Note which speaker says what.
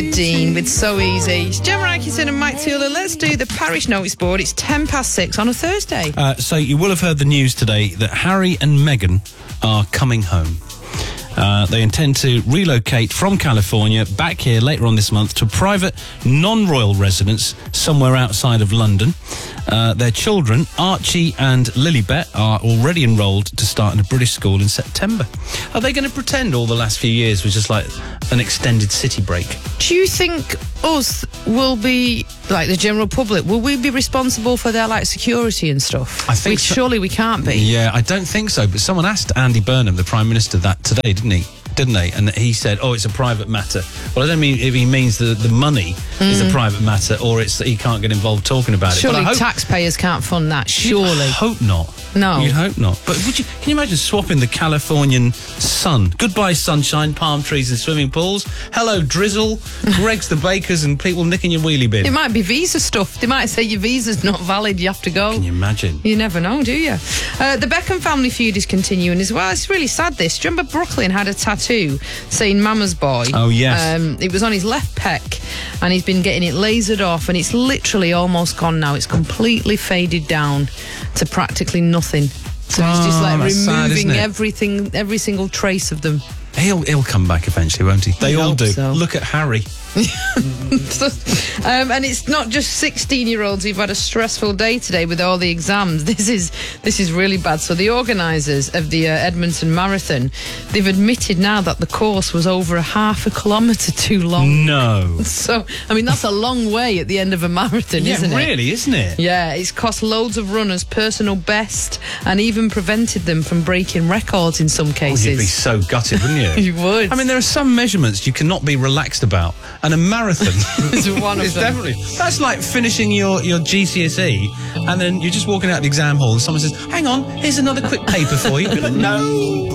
Speaker 1: Dean with So Easy. It's Gemma Atkinson and Mike Taylor. Let's do the parish notice board. It's 6:10 on a Thursday.
Speaker 2: So you will have heard the news today that Harry and Meghan are coming home. They intend to relocate from California back here later on this month to a private non-royal residence somewhere outside of London. Their children, Archie and Lilibet, are already enrolled to start in a British school in September. Are they going to pretend all the last few years was just like an extended city break?
Speaker 1: Do you think us will be, like the general public, will we be responsible for their security and stuff?
Speaker 2: I think so.
Speaker 1: Surely we can't be.
Speaker 2: Yeah, I don't think so. But someone asked Andy Burnham, the Prime Minister, that today, didn't they? And he said, "Oh, it's a private matter." Well, I don't mean if he means the money is a private matter, or it's that he can't get involved talking about it.
Speaker 1: Surely
Speaker 2: but
Speaker 1: taxpayers can't fund that. Surely,
Speaker 2: you'd hope not.
Speaker 1: No,
Speaker 2: you'd hope not. But can you imagine swapping the Californian sun? Goodbye sunshine, palm trees, and swimming pools. Hello drizzle, Greg's the bakers, and people nicking your wheelie bin.
Speaker 1: It might be visa stuff. They might say your visa's not valid. You have to go.
Speaker 2: Can you imagine?
Speaker 1: You never know, do you? The Beckham family feud is continuing as well. It's really sad. This. Do you remember Brooklyn had a tattoo saying "Mama's boy"?
Speaker 2: Oh yes.
Speaker 1: It was on his left pec, and he's been getting it lasered off, and it's literally almost gone now. It's completely faded down to practically nothing. So he's just removing everything, every single trace of them.
Speaker 2: He'll come back eventually, won't he? They all do.
Speaker 1: So.
Speaker 2: Look at Harry.
Speaker 1: And it's not just 16-year-olds who've had a stressful day today with all the exams. This is really bad. So the organisers of the Edmonton Marathon, they've admitted now that the course was over a half a kilometre too long.
Speaker 2: No.
Speaker 1: So, I mean, that's a long way at the end of a marathon, isn't it?
Speaker 2: Yeah, really, isn't it?
Speaker 1: Yeah, it's cost loads of runners personal best and even prevented them from breaking records in some cases.
Speaker 2: Oh, you'd be so gutted, wouldn't you?
Speaker 1: You would.
Speaker 2: I mean, there are some measurements you cannot be relaxed about, and a marathon
Speaker 1: is one of them.
Speaker 2: Definitely. That's like finishing your GCSE, and then you're just walking out of the exam hall, and someone says, "Hang on, here's another quick paper for you." You're like, no.